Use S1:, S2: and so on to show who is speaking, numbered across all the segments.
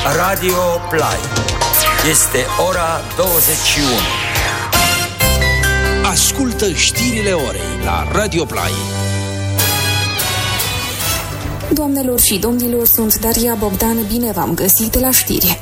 S1: Radio Play. Este ora 21.
S2: Ascultă știrile orei la Radio Play.
S3: Doamnelor și domnilor, sunt Daria Bogdan, bine v-am găsit la știri.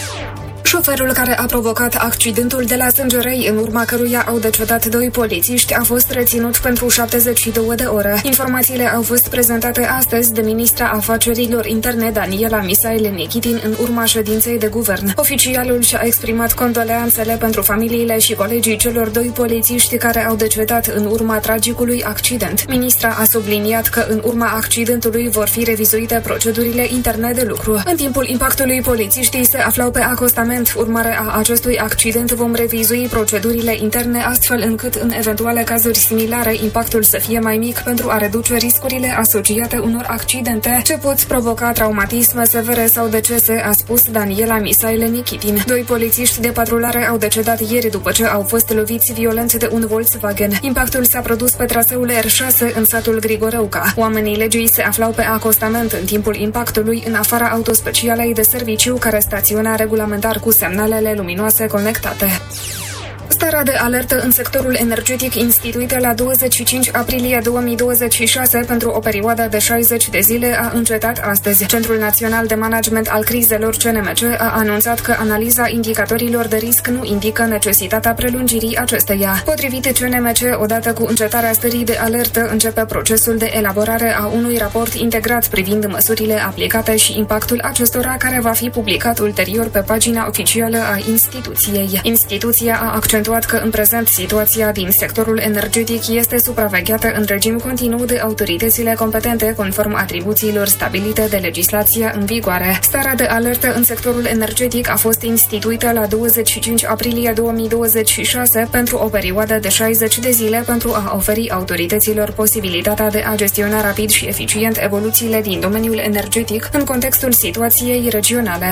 S3: Șoferul care a provocat accidentul de la Sângerei, în urma căruia au decedat 2 polițiști, a fost reținut pentru 72 de ore. Informațiile au fost prezentate astăzi de ministra afacerilor interne Daniela Misail Nichitin în urma ședinței de guvern. Oficialul și-a exprimat condoleanțele pentru familiile și colegii celor 2 polițiști care au decedat în urma tragicului accident. Ministra a subliniat că în urma accidentului vor fi revizuite procedurile interne de lucru. În timpul impactului, polițiștii se aflau pe acostament. Urmare a acestui accident vom revizui procedurile interne astfel încât în eventuale cazuri similare impactul să fie mai mic pentru a reduce riscurile asociate unor accidente ce pot provoca traumatisme severe sau decese, a spus Daniela Misail Nichitin. 2 polițiști de patrulare au decedat ieri după ce au fost loviți violent de un Volkswagen. Impactul s-a produs pe traseul R6 în satul Grigoreuca. Oamenii legii se aflau pe acostament în timpul impactului în afara autospecialei de serviciu care staționa regulamentar cu semnalele luminoase conectate. Starea de alertă în sectorul energetic instituită la 25 aprilie 2026 pentru o perioadă de 60 de zile a încetat astăzi. Centrul Național de Management al Crizelor CNMC a anunțat că analiza indicatorilor de risc nu indică necesitatea prelungirii acesteia. Potrivit CNMC, odată cu încetarea stării de alertă, începe procesul de elaborare a unui raport integrat privind măsurile aplicate și impactul acestora, care va fi publicat ulterior pe pagina oficială a instituției. Instituția a accentuat că în prezent situația din sectorul energetic este supravegheată în regim continuu de autoritățile competente conform atribuțiilor stabilite de legislația în vigoare. Starea de alertă în sectorul energetic a fost instituită la 25 aprilie 2026 pentru o perioadă de 60 de zile pentru a oferi autorităților posibilitatea de a gestiona rapid și eficient evoluțiile din domeniul energetic în contextul situației regionale.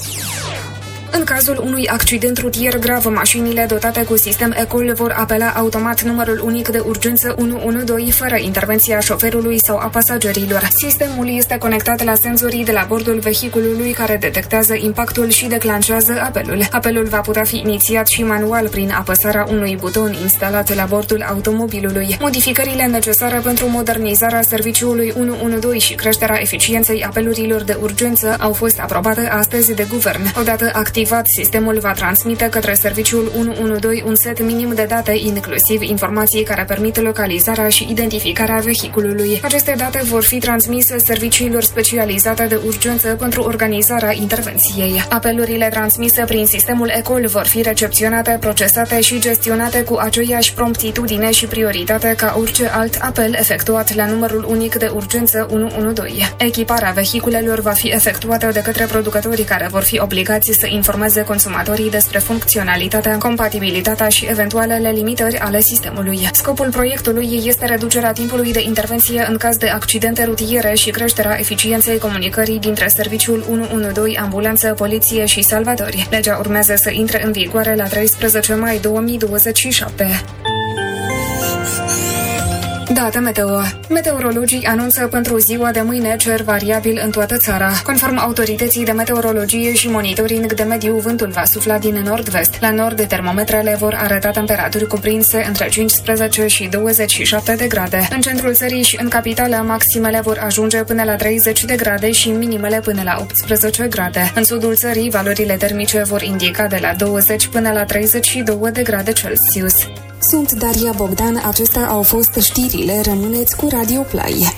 S3: În cazul unui accident rutier grav, mașinile dotate cu sistem ECOL vor apela automat numărul unic de urgență 112 fără intervenția șoferului sau a pasagerilor. Sistemul este conectat la senzorii de la bordul vehiculului care detectează impactul și declanșează apelul. Apelul va putea fi inițiat și manual prin apăsarea unui buton instalat la bordul automobilului. Modificările necesare pentru modernizarea serviciului 112 și creșterea eficienței apelurilor de urgență au fost aprobate astăzi de guvern. Odată activat, sistemul va transmite către serviciul 112 un set minim de date, inclusiv informații care permit localizarea și identificarea vehiculului. Aceste date vor fi transmise serviciilor specializate de urgență pentru organizarea intervenției. Apelurile transmise prin sistemul ECOL vor fi recepționate, procesate și gestionate cu aceeași promptitudine și prioritate ca orice alt apel efectuat la numărul unic de urgență 112. Echiparea vehiculelor va fi efectuată de către producătorii care vor fi obligați să informeze consumatorii despre funcționalitatea, compatibilitatea și eventualele limitări ale sistemului. Scopul proiectului este reducerea timpului de intervenție în caz de accidente rutiere și creșterea eficienței comunicării dintre serviciul 112, ambulanță, poliție și salvatori. Legea urmează să intre în vigoare la 13 mai 2027. Date meteo. Meteorologii anunță pentru ziua de mâine cer variabil în toată țara. Conform autorității de meteorologie și monitoring de mediu, vântul va sufla din nord-vest. La nord, termometrele vor arăta temperaturi cuprinse între 15 și 27 de grade. În centrul țării și în capitală, maximele vor ajunge până la 30 de grade și minimele până la 18 grade. În sudul țării, valorile termice vor indica de la 20 până la 32 de grade Celsius. Sunt Daria Bogdan, acestea au fost știrile, rămâneți cu Radio Play.